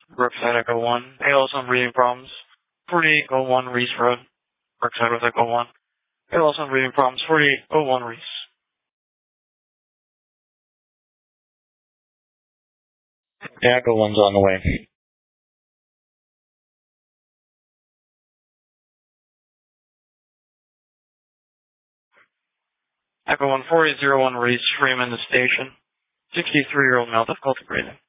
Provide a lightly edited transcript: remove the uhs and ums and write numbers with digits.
Brookside Echo 1. Hail some breathing problems. 4801 Reese Road. Brookside with Echo 1. Hail some breathing problems. 4801 Reese. Yeah, Echo 1's on the way. Echo 1 4801 Reese, Freeman to station. 63-year-old male, difficulty breathing.